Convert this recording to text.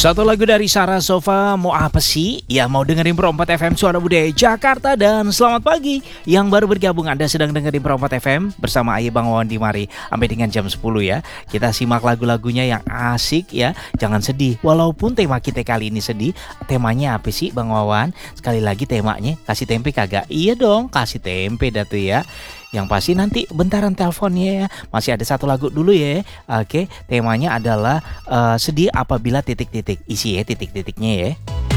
Satu lagu dari Sarah Sova, mau apa sih? Ya mau dengerin Pro 4 FM Suara Budaya Jakarta. Dan selamat pagi yang baru bergabung, Anda sedang dengerin Pro 4 FM bersama Aye Bang Wawan di Mari sampai dengan jam 10 ya. Kita simak lagu-lagunya yang asik ya. Jangan sedih, walaupun tema kita kali ini sedih. Temanya apa sih Bang Wawan? Sekali lagi temanya, kasih tempe kagak? Iya dong, kasih tempe dah tuh ya. Yang pasti nanti bentaran teleponnya ya. Masih ada satu lagu dulu ya. Oke, temanya adalah sedih apabila titik-titik. Isi ya titik-titiknya ya.